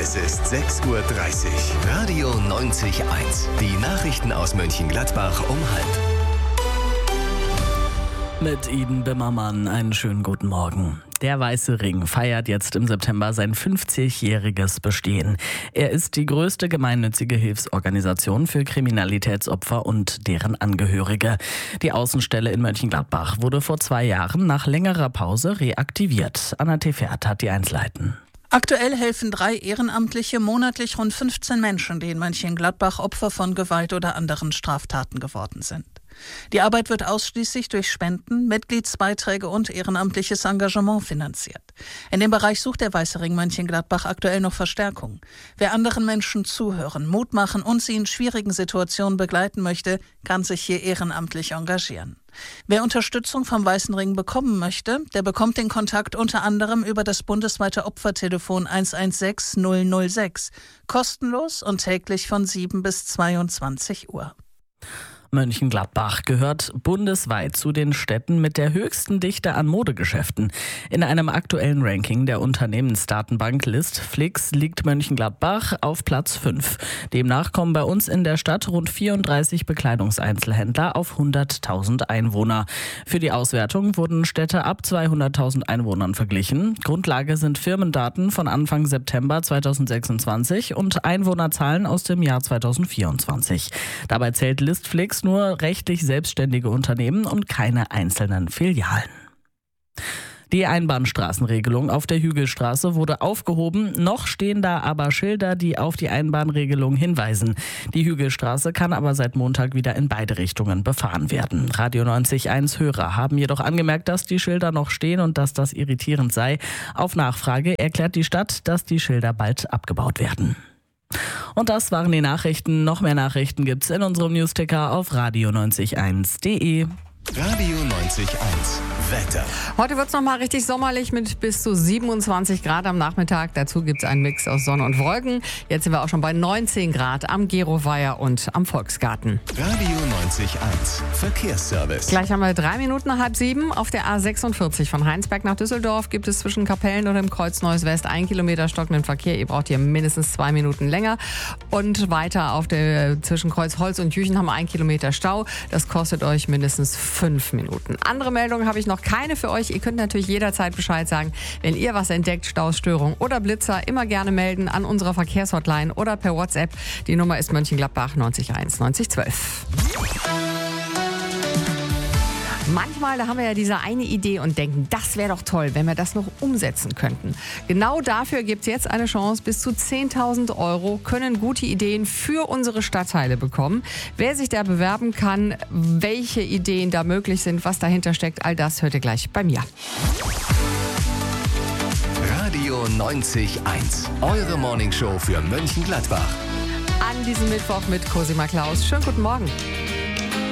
Es ist 6:30 Uhr. Radio 90.1. Die Nachrichten aus Mönchengladbach um 12:30. Mit Iden Bimmermann einen schönen guten Morgen. Der Weiße Ring feiert jetzt im September sein 50-jähriges Bestehen. Er ist die größte gemeinnützige Hilfsorganisation für Kriminalitätsopfer und deren Angehörige. Die Außenstelle in Mönchengladbach wurde vor 2 Jahren nach längerer Pause reaktiviert. Anna Tefert hat die Einzelheiten. Aktuell helfen 3 Ehrenamtliche monatlich rund 15 Menschen, die in Mönchengladbach Opfer von Gewalt oder anderen Straftaten geworden sind. Die Arbeit wird ausschließlich durch Spenden, Mitgliedsbeiträge und ehrenamtliches Engagement finanziert. In dem Bereich sucht der Weiße Ring Mönchengladbach aktuell noch Verstärkung. Wer anderen Menschen zuhören, Mut machen und sie in schwierigen Situationen begleiten möchte, kann sich hier ehrenamtlich engagieren. Wer Unterstützung vom Weißen Ring bekommen möchte, der bekommt den Kontakt unter anderem über das bundesweite Opfertelefon 116 006, kostenlos und täglich von 7 bis 22 Uhr. Mönchengladbach gehört bundesweit zu den Städten mit der höchsten Dichte an Modegeschäften. In einem aktuellen Ranking der Unternehmensdatenbank Listflix liegt Mönchengladbach auf Platz 5. Demnach kommen bei uns in der Stadt rund 34 Bekleidungseinzelhändler auf 100.000 Einwohner. Für die Auswertung wurden Städte ab 200.000 Einwohnern verglichen. Grundlage sind Firmendaten von Anfang September 2026 und Einwohnerzahlen aus dem Jahr 2024. Dabei zählt Listflix nur rechtlich selbstständige Unternehmen und keine einzelnen Filialen. Die Einbahnstraßenregelung auf der Hügelstraße wurde aufgehoben. Noch stehen da aber Schilder, die auf die Einbahnregelung hinweisen. Die Hügelstraße kann aber seit Montag wieder in beide Richtungen befahren werden. Radio 90.1 Hörer haben jedoch angemerkt, dass die Schilder noch stehen und dass das irritierend sei. Auf Nachfrage erklärt die Stadt, dass die Schilder bald abgebaut werden. Und das waren die Nachrichten. Noch mehr Nachrichten gibt's in unserem Newsticker auf radio901.de. Radio 90.1. Wetter. Heute wird es nochmal richtig sommerlich mit bis zu 27 Grad am Nachmittag. Dazu gibt es einen Mix aus Sonne und Wolken. Jetzt sind wir auch schon bei 19 Grad am Geroweiher und am Volksgarten. Radio 90.1. Verkehrsservice. Gleich haben wir 3 Minuten nach 6:30. Auf der A46 von Heinsberg nach Düsseldorf gibt es zwischen Kapellen und dem Kreuz Neues West 1 Kilometer stockenden Verkehr. Ihr braucht hier mindestens 2 Minuten länger. Und weiter auf der zwischen Kreuz Holz und Jüchen haben wir 1 Kilometer Stau. Das kostet euch mindestens 5 Minuten. Andere Meldungen habe ich noch keine für euch. Ihr könnt natürlich jederzeit Bescheid sagen, wenn ihr was entdeckt, Staus, Störung oder Blitzer, immer gerne melden an unserer Verkehrshotline oder per WhatsApp. Die Nummer ist Mönchengladbach 901 9012. Manchmal, da haben wir ja diese eine Idee und denken, das wäre doch toll, wenn wir das noch umsetzen könnten. Genau dafür gibt es jetzt eine Chance. Bis zu 10.000 € können gute Ideen für unsere Stadtteile bekommen. Wer sich da bewerben kann, welche Ideen da möglich sind, was dahinter steckt, all das hört ihr gleich bei mir. Radio 90.1. Eure Morningshow für Mönchengladbach. An diesem Mittwoch mit Cosima Klaus. Schönen guten Morgen.